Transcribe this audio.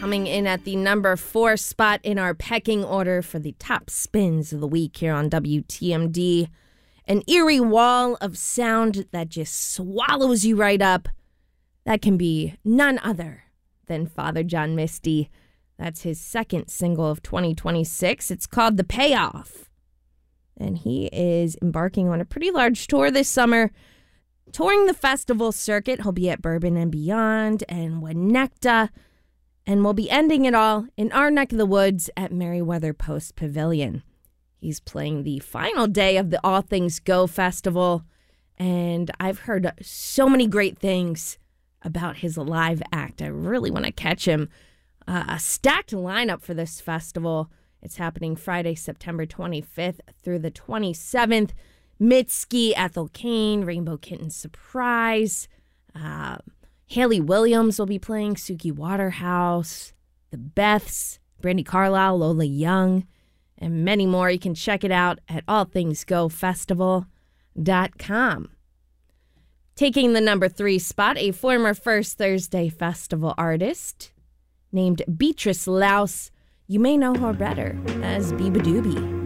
coming in at the number 4 spot in our pecking order for the top spins of the week here on WTMD. An eerie wall of sound that just swallows you right up. That can be none other than Father John Misty. That's his second single of 2026. It's called The Payoff. And he is embarking on a pretty large tour this summer, touring the festival circuit. He'll be at Bourbon and Beyond and Winnecta, and we'll be ending it all in our neck of the woods at Merriweather Post Pavilion. He's playing the final day of the All Things Go Festival, and I've heard so many great things about his live act. I really want to catch him. A stacked lineup for this festival. It's happening Friday, September 25th through the 27th. Mitski, Ethel Cain, Rainbow Kitten Surprise. Haley Williams will be playing, Suki Waterhouse, The Beths, Brandy Carlisle, Lola Young, and many more. You can check it out at allthingsgofestival.com. Taking the number 3 spot, a former First Thursday Festival artist named Beatrice Louse. You may know her better as Biba Doobie.